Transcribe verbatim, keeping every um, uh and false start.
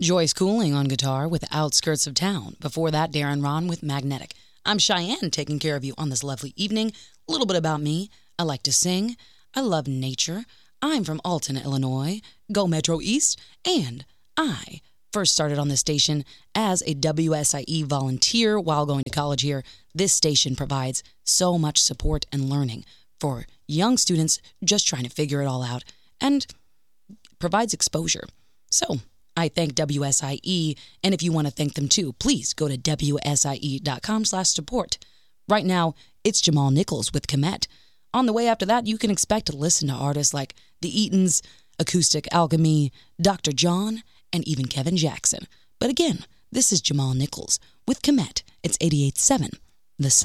Joyce Cooling on guitar with Outskirts of Town. Before that, Darren Ron with Magnetic. I'm Cheyenne, taking care of you on this lovely evening. A little bit about me. I like to sing. I love nature. I'm from Alton, Illinois. Go Metro East. And I first started on this station as a W S I E volunteer while going to college here. This station provides so much support and learning for young students just trying to figure it all out and provides exposure. So I thank W S I E, and if you want to thank them too, please go to W S I E dot com slash support. Right now, it's Jamal Nichols with Komet. On the way after that, you can expect to listen to artists like The Eatons, Acoustic Alchemy, Doctor John, and even Kevin Jackson. But again, this is Jamal Nichols with Komet. It's eighty-eight point seven The Sound.